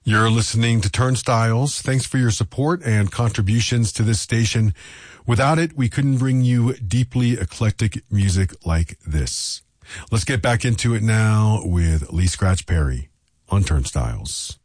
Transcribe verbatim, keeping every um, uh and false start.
You're listening to Turnstiles. Thanks for your support and contributions to this station. Without it, we couldn't bring you deeply eclectic music like this. Let's get back into it now with Lee Scratch Perry on Turnstiles.